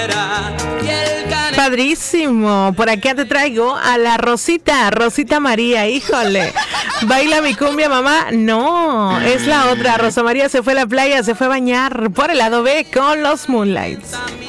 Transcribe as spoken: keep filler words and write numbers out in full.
Padrísimo. Por acá te traigo a la Rosita, Rosita María, híjole. ¿Baila mi cumbia, mamá? No, es la otra. Rosa María se fue a la playa, se fue a bañar por el lado B con los Moonlights.